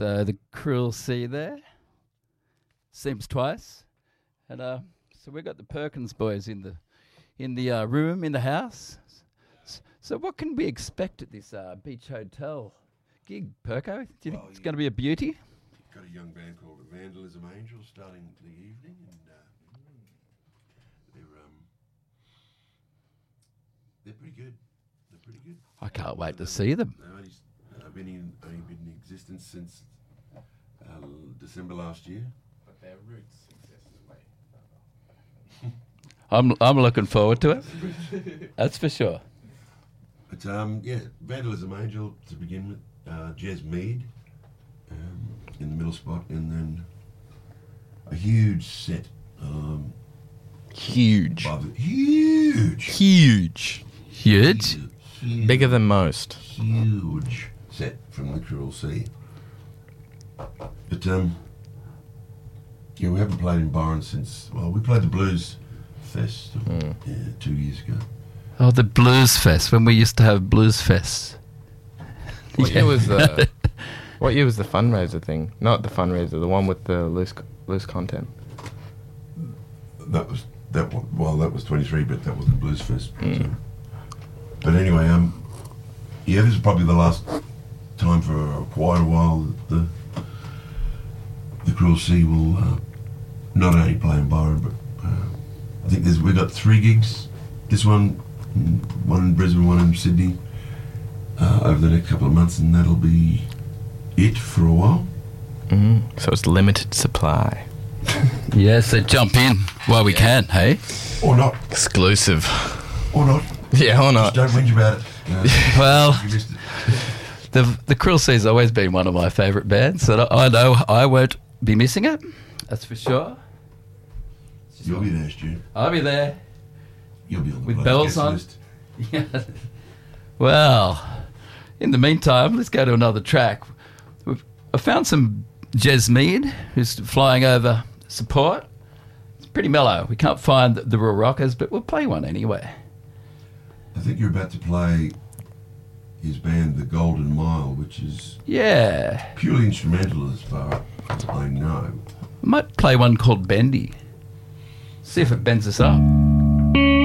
So the Cruel Sea there. Seems twice. And so we've got the Perkins boys in the room, in the house. So what can we expect at this beach hotel gig, Perko? Do you think it's going to be a beauty? Got a young band called Vandalism Angels starting the evening, and they're pretty good. They're pretty good. I can't wait to see them. They've only been in existence since December last year. But their roots exist I'm looking forward to it. That's for sure. But Vandalism Angel to begin with, Jez Mead in the middle spot, and then a huge set. Huge. Huge. Bigger than most. Huge set from the Cruel Sea. But we haven't played in Byron since. Well, we played the Blues Fest 2 years ago. Oh, the Blues Fest, when we used to have Blues Fest. What year was what year was the fundraiser thing? Not the fundraiser, the one with the loose content. That was 23, but that wasn't Blues Fest. But anyway, this is probably the last time for quite a while that the Cruel Sea will not only play in Byron, but I think we've got 3 gigs. This one in Brisbane, one in Sydney, over the next couple of months, and that'll be it for a while. So it's limited supply. Yeah, so jump in while we can, hey? Or not. Exclusive. Or not. Yeah, or not. Just don't whinge about it. Well, You missed it. the Cruel Sea's always been one of my favourite bands, so I know I won't be missing it. That's for sure. You'll be there, Stu. I'll be there. You'll be on the With bloody bells guest on. list. Yeah. Well, in the meantime, let's go to another track. I found some Jez Mead, who's flying over support. It's pretty mellow. We can't find the real rockers, but we'll play one anyway. I think you're about to play his band, The Golden Mile, which is Yeah. purely instrumental as far as I know. I might play one called Bendy. See if it bends us up.